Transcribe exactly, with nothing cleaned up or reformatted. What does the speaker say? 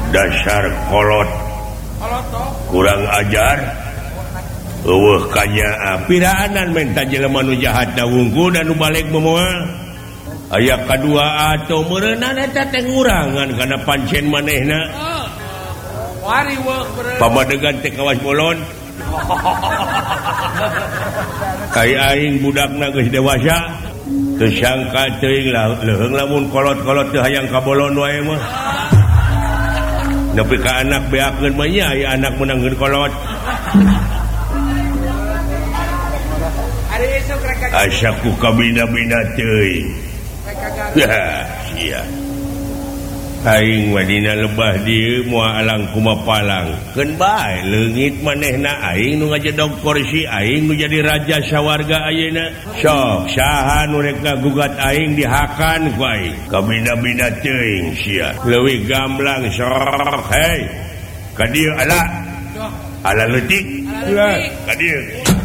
dasar kolot kurang ajar eueuh kanya piraanan menta jelema nu jahat da wungkul dan nu balik memoal aya kadua atau meureunna eta teh ngurangan kana pancen manehna wari weuh pamadegan teh kawas bolon kai aing budakna geus dewasa teu sangka teuing leuheung lamun kolot-kolot teu hayang kabolon wae mah nepi ka anak beakeun mah nya aya anak menangkeun kolot asaku kabina-bina teuing sia aing mah dina lebah dieu moal alang kumapalang keun bae leungit manehna aing nu ngajedog kursi aing nu jadi raja sawarga ayeuna sok saha nu rek ngagugat aing dihakan ku aing kabina-bina teuing sia leuwih gamblang sok hei ka dieu ala ala leutik ka dieu